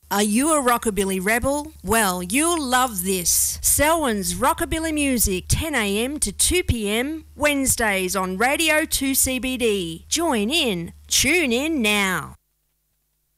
Are you a rockabilly rebel? Well, you'll love this. Selwyn's Rockabilly Music, 10 a.m. to 2 p.m, Wednesdays on Radio 2 CBD. Join in. Tune in now.